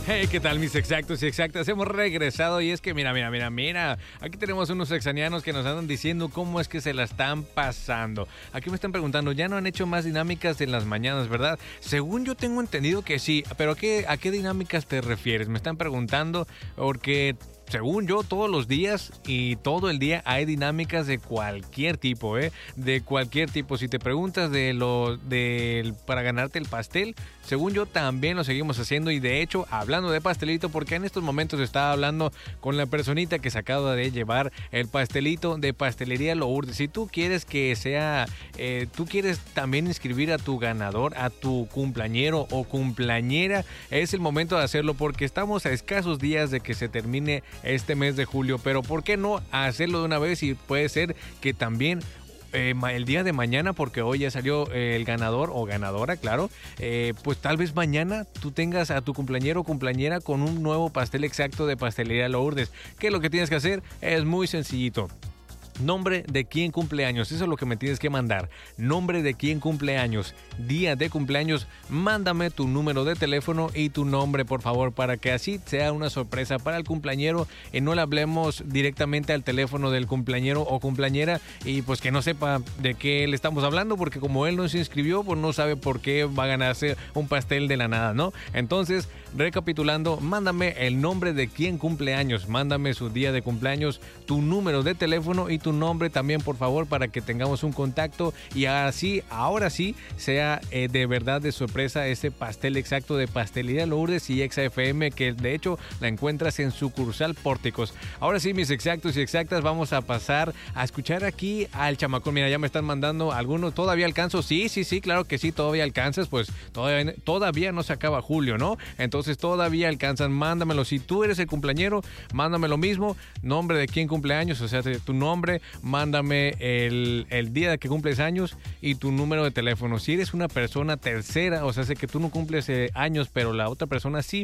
Hey, ¿qué tal mis exactos y exactas? Hemos regresado y es que mira. Aquí tenemos unos exanianos que nos andan diciendo cómo es que se la están pasando. Aquí me están preguntando, ya no han hecho más dinámicas en las mañanas, ¿verdad? Según yo tengo entendido que sí, pero ¿a qué dinámicas te refieres? Me están preguntando porque... Según yo, todos los días y todo el día hay dinámicas de cualquier tipo, de cualquier tipo. Si te preguntas para ganarte el pastel, según yo también lo seguimos haciendo. Y de hecho, hablando de pastelito, porque en estos momentos estaba hablando con la personita que se acaba de llevar el pastelito de Pastelería Lourdes. Si tú quieres que sea, tú quieres también inscribir a tu ganador, a tu cumpleañero o cumpleañera, es el momento de hacerlo porque estamos a escasos días de que se termine este mes de julio, pero ¿por qué no hacerlo de una vez? Y puede ser que también el día de mañana, porque hoy ya salió el ganador o ganadora, claro, pues tal vez mañana tú tengas a tu cumpleañero o cumpleañera con un nuevo pastel exacto de Pastelería Lourdes. ¿Qué es lo que tienes que hacer? Es muy sencillito. Nombre de quién cumple años, eso es lo que me tienes que mandar. Nombre de quién cumple años, día de cumpleaños, mándame tu número de teléfono y tu nombre, por favor, para que así sea una sorpresa para el cumpleañero y no le hablemos directamente al teléfono del cumpleañero o cumpleañera y pues que no sepa de qué le estamos hablando, porque como él no se inscribió, pues no sabe por qué va a ganarse un pastel de la nada, ¿no? Entonces, recapitulando, mándame el nombre de quién cumple años, mándame su día de cumpleaños, tu número de teléfono y tu nombre también, por favor, para que tengamos un contacto y así, ahora sí, sea de verdad de sorpresa ese pastel exacto de Pastelería Lourdes y Exa FM, que de hecho la encuentras en sucursal Pórticos. Ahora sí, mis exactos y exactas, vamos a pasar a escuchar aquí al chamacón. Mira, ya me están mandando algunos. ¿Todavía alcanzo? Sí, claro que sí, todavía alcanzas, pues todavía no se acaba julio, ¿no? Entonces todavía alcanzan, mándamelo. Si tú eres el cumpleañero, mándame lo mismo, nombre de quién cumple años, o sea, tu nombre, mándame el día de que cumples años y tu número de teléfono. Si eres una persona tercera, o sea, sé que tú no cumples años, pero la otra persona sí,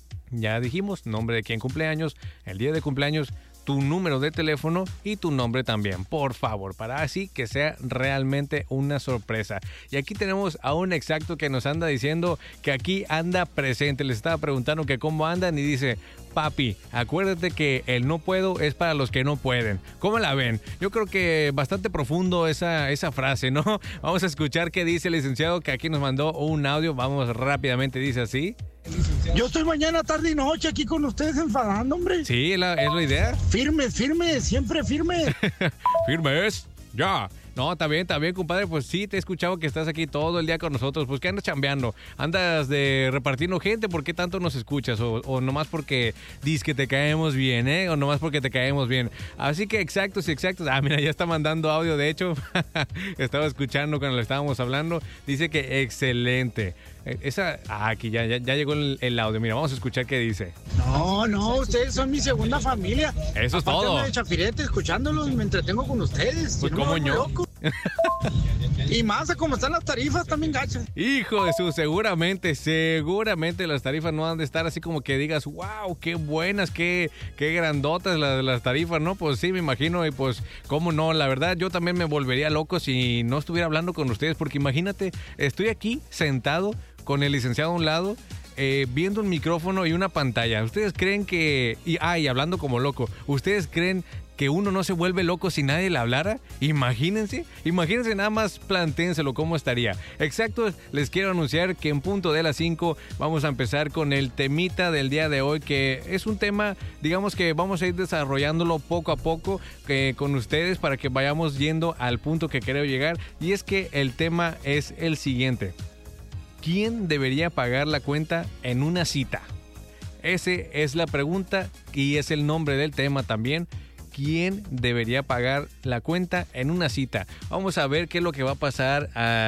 ya dijimos, nombre de quién cumple años, el día de cumpleaños, tu número de teléfono y tu nombre también, por favor, para así que sea realmente una sorpresa. Y aquí tenemos a un exacto que nos anda diciendo que aquí anda presente. Les estaba preguntando que cómo andan y dice: papi, acuérdate que el no puedo es para los que no pueden. ¿Cómo la ven? Yo creo que bastante profundo esa frase, ¿no? Vamos a escuchar qué dice el licenciado, que aquí nos mandó un audio. Vamos rápidamente, dice así. Yo estoy mañana, tarde y noche aquí con ustedes enfadando, hombre. Sí, es la idea. Firmes, siempre firmes. Firmes, ya. No, está bien, compadre. Pues sí, te he escuchado que estás aquí todo el día con nosotros. Pues, ¿qué andas chambeando? ¿Andas de repartiendo gente? ¿Por qué tanto nos escuchas? O nomás porque dices que te caemos bien, O nomás porque te caemos bien. Así que exactos. Ah, mira, ya está mandando audio, de hecho. Estaba escuchando cuando le estábamos hablando. Dice que excelente. Aquí ya llegó el audio. Mira, vamos a escuchar qué dice. No, ustedes son mi segunda familia. Eso es todo. Aparte de Chafirete, escuchándolos, me entretengo con ustedes. Pues como yo. Y más a como están las tarifas, también gachas. Hijo de su, seguramente las tarifas no han de estar así como que digas, wow, qué buenas, qué grandotas las tarifas, ¿no? Pues sí, me imagino, y pues, cómo no, la verdad, yo también me volvería loco si no estuviera hablando con ustedes, porque imagínate, estoy aquí sentado con el licenciado a un lado, viendo un micrófono y una pantalla. ¿Ustedes creen que... y hablando como loco, ¿ustedes creen que uno no se vuelve loco si nadie le hablara? Imagínense nada más, plantéenselo cómo estaría. Exacto, les quiero anunciar que en punto de las 5 vamos a empezar con el temita del día de hoy, que es un tema, digamos que vamos a ir desarrollándolo poco a poco con ustedes para que vayamos yendo al punto que quiero llegar, y es que el tema es el siguiente: ¿quién debería pagar la cuenta en una cita? Esa es la pregunta y es el nombre del tema también. ¿Quién debería pagar la cuenta en una cita? Vamos a ver qué es lo que va a pasar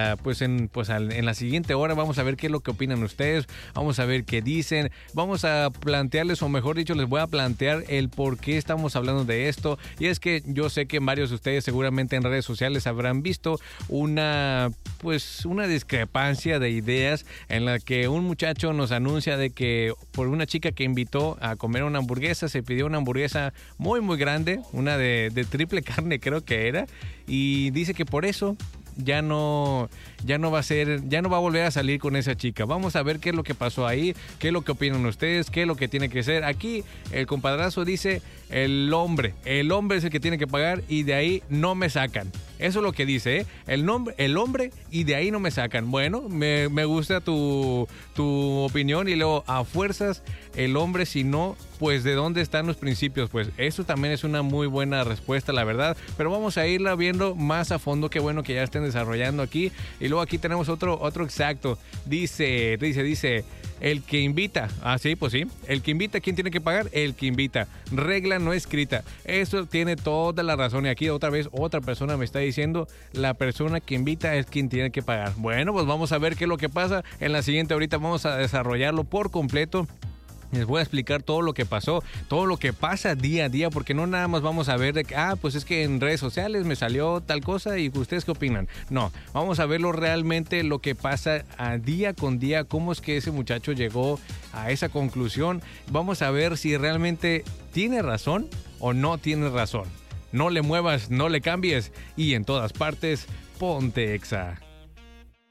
en la siguiente hora. Vamos a ver qué es lo que opinan ustedes. Vamos a ver qué dicen. Vamos a plantearles, o mejor dicho, les voy a plantear el por qué estamos hablando de esto. Y es que yo sé que varios de ustedes seguramente en redes sociales habrán visto una discrepancia de ideas en la que un muchacho nos anuncia de que por una chica que invitó a comer una hamburguesa, se pidió una hamburguesa muy muy grande, una de triple carne creo que era, y dice que por eso ya no va a volver a salir con esa chica. Vamos a ver qué es lo que pasó ahí, qué es lo que opinan ustedes, qué es lo que tiene que ser. Aquí el compadrazo dice el hombre es el que tiene que pagar y de ahí no me sacan. Eso es lo que dice, ¿eh? El hombre y de ahí no me sacan. Bueno, me gusta tu opinión. Y luego, a fuerzas, el hombre, si no, pues ¿de dónde están los principios? Pues eso también es una muy buena respuesta, la verdad. Pero vamos a irla viendo más a fondo. Qué bueno que ya estén desarrollando aquí. Y luego aquí tenemos otro exacto. Dice, el que invita. Ah, sí, pues sí. El que invita, ¿quién tiene que pagar? El que invita. Regla no escrita. Eso tiene toda la razón. Y aquí otra vez otra persona me está diciendo, la persona que invita es quien tiene que pagar. Bueno, pues vamos a ver qué es lo que pasa. En la siguiente ahorita vamos a desarrollarlo por completo. Les voy a explicar todo lo que pasó, todo lo que pasa día a día, porque no nada más vamos a ver de que, pues es que en redes sociales me salió tal cosa y ustedes qué opinan. No, vamos a verlo realmente lo que pasa a día con día, cómo es que ese muchacho llegó a esa conclusión. Vamos a ver si realmente tiene razón o no tiene razón. No le muevas, no le cambies y en todas partes, ponte Exa.